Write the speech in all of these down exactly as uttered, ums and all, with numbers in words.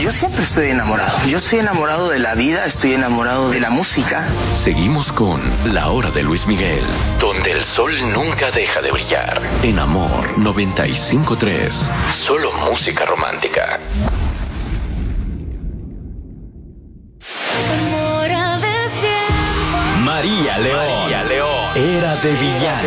Yo siempre estoy enamorado. Yo estoy enamorado de la vida, estoy enamorado de la música. Seguimos con La Hora de Luis Miguel, donde el sol nunca deja de brillar. En Amor noventa y cinco punto tres. Solo música romántica. María León. María León. Era de villana.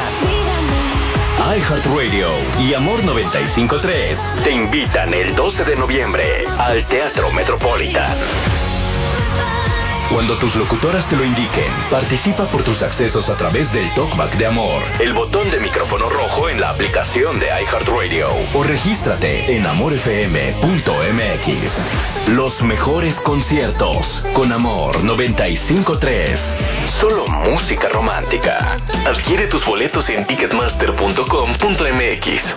iHeartRadio y Amor noventa y cinco punto tres te invitan el doce de noviembre al Teatro Metropolitan. Cuando tus locutoras te lo indiquen, participa por tus accesos a través del Talkback de Amor, el botón de micrófono rojo en la aplicación de iHeartRadio o regístrate en amor f m punto m x. Los mejores conciertos con Amor noventa y cinco punto tres. Solo música romántica. Adquiere tus boletos en ticketmaster punto com punto m x.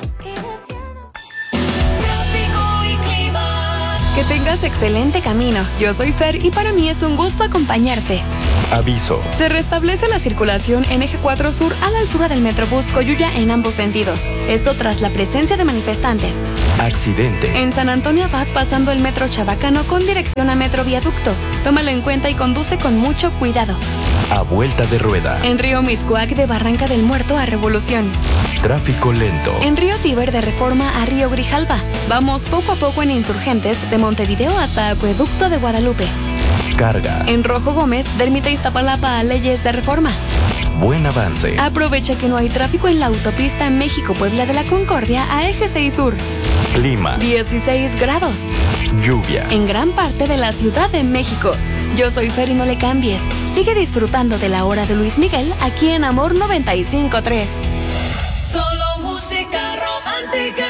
Que tengas excelente camino. Yo soy Fer y para mí es un gusto acompañarte. Aviso. Se restablece la circulación en Eje cuatro Sur a la altura del Metrobús Coyuya en ambos sentidos. Esto tras la presencia de manifestantes. Accidente. En San Antonio Abad pasando el Metro Chabacano con dirección a Metro Viaducto. Tómalo en cuenta y conduce con mucho cuidado. A vuelta de rueda. En Río Miscuac de Barranca del Muerto a Revolución. Tráfico lento. En Río Tíber de Reforma a Río Grijalba. Vamos poco a poco en Insurgentes de Montevideo hasta Acueducto de Guadalupe. Carga. En Rojo Gómez, de Ermita Iztapalapa a Leyes de Reforma. Buen avance. Aprovecha que no hay tráfico en la autopista México-Puebla de la Concordia a Eje seis Sur. Clima. dieciséis grados. Lluvia. En gran parte de la Ciudad de México. Yo soy Fer y no le cambies. Sigue disfrutando de La Hora de Luis Miguel aquí en Amor noventa y cinco punto tres. Solo música romántica.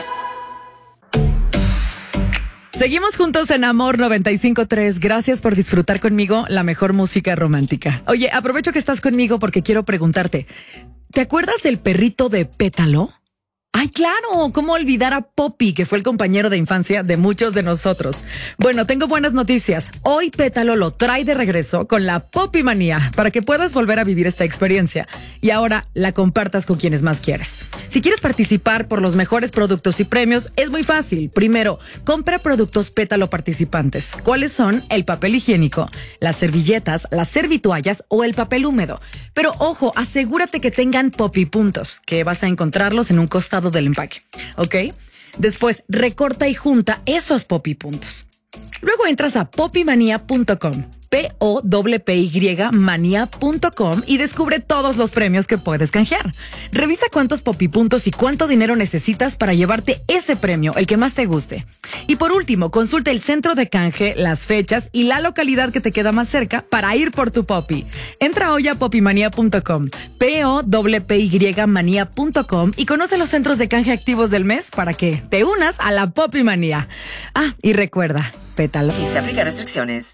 Seguimos juntos en Amor noventa y cinco punto tres. Gracias por disfrutar conmigo la mejor música romántica. Oye, aprovecho que estás conmigo porque quiero preguntarte, ¿te acuerdas del perrito de Pétalo? ¡Ay, claro! ¿Cómo olvidar a Poppy, que fue el compañero de infancia de muchos de nosotros? Bueno, tengo buenas noticias. Hoy Pétalo lo trae de regreso con la Poppy Manía para que puedas volver a vivir esta experiencia y ahora la compartas con quienes más quieres. Si quieres participar por los mejores productos y premios, es muy fácil. Primero, compra productos Pétalo participantes. ¿Cuáles son? El papel higiénico, las servilletas, las servitoallas o el papel húmedo. Pero ojo, asegúrate que tengan Poppy puntos, que vas a encontrarlos en un costado del empaque, ¿ok? Después, recorta y junta esos Poppy puntos. Luego entras a poppy manía punto com, P O P P Y manía punto com y descubre todos los premios que puedes canjear. Revisa cuántos Poppy puntos y cuánto dinero necesitas para llevarte ese premio, el que más te guste. Y por último, consulta el centro de canje, las fechas y la localidad que te queda más cerca para ir por tu Poppy. Entra hoy a poppy manía punto com, P O P P Y manía punto com y conoce los centros de canje activos del mes para que te unas a la Poppy Manía. Ah, y recuerda, Pétalo. Y se aplican restricciones.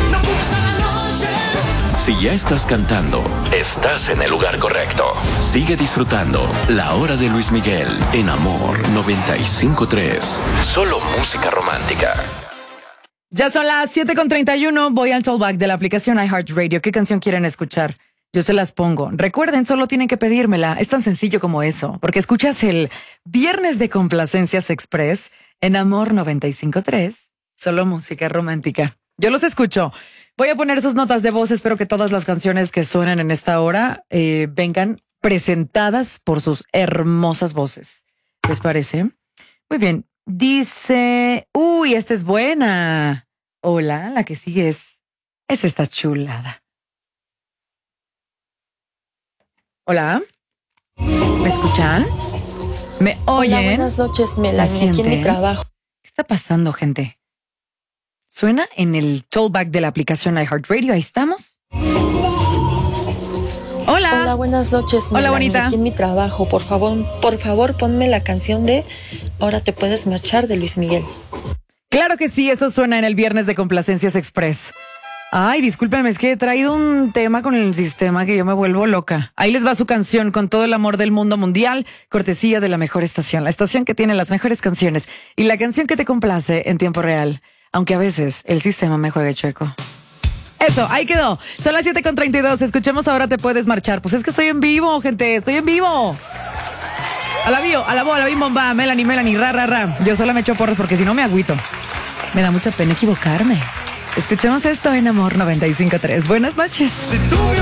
Si ya estás cantando, estás en el lugar correcto. Sigue disfrutando La Hora de Luis Miguel en Amor noventa y cinco punto tres. Solo música romántica. Ya son las siete con treinta y uno. Voy al Talkback de la aplicación iHeartRadio. ¿Qué canción quieren escuchar? Yo se las pongo. Recuerden, solo tienen que pedírmela. Es tan sencillo como eso. Porque escuchas el Viernes de Complacencias Express en Amor noventa y cinco punto tres. Solo música romántica. Yo los escucho. Voy a poner sus notas de voz. Espero que todas las canciones que suenen en esta hora eh, vengan presentadas por sus hermosas voces. ¿Les parece? Muy bien. Dice... Uy, esta es buena. Hola, la que sigue es... Es esta chulada. Hola. ¿Me escuchan? ¿Me oyen? Hola, buenas noches, Melanie. Aquí en mi trabajo. ¿Qué está pasando, gente? ¿Suena en el Talkback de la aplicación iHeartRadio? Ahí estamos. Hola. Hola, buenas noches, Hola, Melanie. bonita. Aquí en mi trabajo. Por favor, por favor, ponme la canción de Ahora te puedes marchar de Luis Miguel. Claro que sí, eso suena en el Viernes de Complacencias Express. Ay, discúlpenme, es que he traído un tema con el sistema que yo me vuelvo loca. Ahí les va su canción con todo el amor del mundo mundial, cortesía de la mejor estación, la estación que tiene las mejores canciones y la canción que te complace en tiempo real, aunque a veces el sistema me juegue chueco. Eso, ahí quedó. Son las siete con treinta y dos. Escuchemos Ahora te puedes marchar. Pues es que estoy en vivo, gente, estoy en vivo. A la bio, a la bo, a la bim bomba, Melanie, Melanie, ra, ra, ra. Yo solo me echo porras porque si no me agüito. Me da mucha pena equivocarme. Escuchemos esto en Amor noventa y cinco punto tres. Buenas noches. Si tú